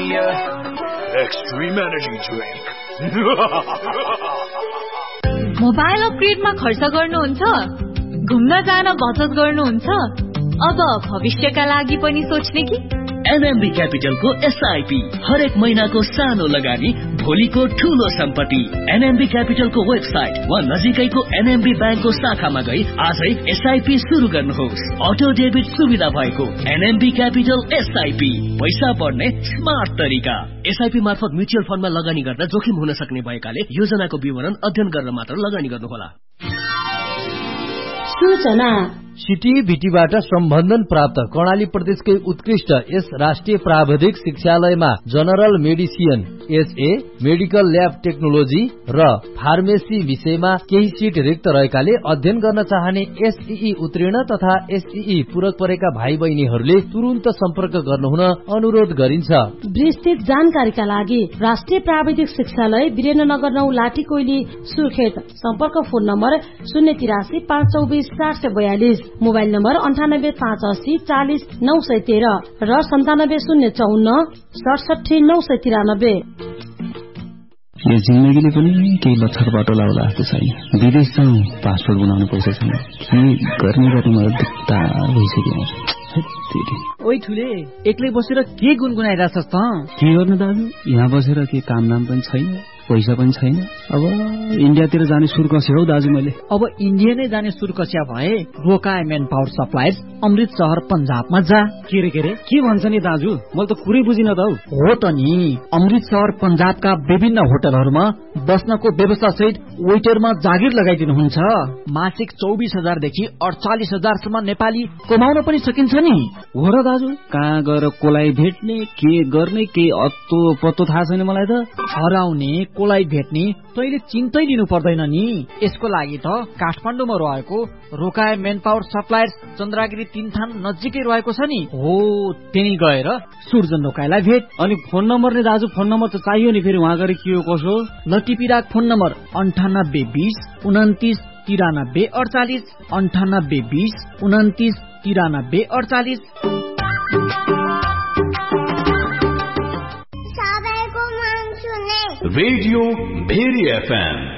Extreme energy drink. Mobile अपग्रेडमा खर्च गर्नुहुन्छ? घुम्न जान बचत गर्नुहुन्छ? अब भविष्यका लागि पनि सोच्ने कि? एनएमबी क्यापिटलको एसआईपी हरेक महिनाको सानो लगानी भोलिको ठूलो सम्पत्ति। एनएमबी क्यापिटलको वेबसाइट वा नजिकैको एनएमबी ब्याङ्कको शाखामा गई आजै एसआईपी सुरु गर्नुहोस्। अटो डेबिट सुविधा भएको एनएमबी क्यापिटल एसआईपी, पैसा बढ्ने स्मार्ट तरिका। एसआईपी मार्फत म्युचुअल फन्डमा लगानी गर्दा जोखिम हुन सक्ने भएकाले योजनाको विवरण अध्ययन गरेर मात्र लगानी गर्नुहोला। सूचना सिटीभिटीबाट सम्बन्धन प्राप्त कर्णाली प्रदेशकै उत्कृष्ट यस राष्ट्रिय प्राविधिक शिक्षालयमा general medicine, SA, medical lab technology र फार्मेसी विषयमा केही सिट रिक्त रहेकाले अध्ययन गर्न चाहने एसईई उत्तीर्ण तथा एसईई पूरक परेका भाइ बहिनीहरूले तुरुन्त सम्पर्क गर्नुहुन अनुरोध गरिन्छ। विस्तृत जानकारीका लागि राष्ट्रिय प्राविधिक शिक्षालय वीरेन्द्रनगर 9 लाठी कोइली सुर्खेत। सम्पर्क फोन नम्बर 083 524 442, मोबाइल नम्बर 98 580 40 913 र 97 054 67 993। यो जिन्दगीले पनि केही लक्षर बाटो लाउला जस्तो छैन। विदेश जाउँ, पासपोर्ट बनाउनु पैसा छैन। के गर्ने गर्नु मलाई दुख्ता भइसक्यो। ओइ ठुले, एक्लै बसेर के गुनगुनाइरहेछस् त? के गर्नु दाजु, यहाँ बसेर के काम नाम पनि छैन, पैसा पनि छैन। अब इन्डियातिर जाने सुर कस्यो हौ दाजु मैले। अब इन्डिया नै जाने सुर कस्या भए रोका मेन पावर सप्लाइज अमृत शहर पंजाबमा जा। के भन्छ नि दाजु, मैले त कुरै बुझिन त हौ। हो त नि, अमृत शहर पंजाबका विभिन्न होटलहरूमा बस्नको व्यवस्था सहित वेटरमा जागिर लगाइदिनुहुन्छ। मासिक 24,000 देखि 48,000 सम्म नेपाली कमाउन पनि सकिन्छ नि। हो र दाजु, कहाँ गएर कोलाई भेट्ने, के गर्ने, के अत्तो पत्तो थाहा छैन मलाई त। हराउने कोलाई भेट्ने तैले चिन्तै लिनु पर्दैन नि। यसको लागि त काठमाडौँमा रहेको रोकाए मेन पावर सप्लायर्स चन्द्रागिरी 3 थान नजिकै रहेको छ नि। हो, त्यही गएर सूर्जन रोकाइलाई भेट। अनि फोन नम्बर नि दाजु, फोन नम्बर त चाहियो नि, फेरि वहाँ गएर के हो कसो। लटिपिराक phone number 98 20 29 93 48, 98 20 29 93 48। Radio very FM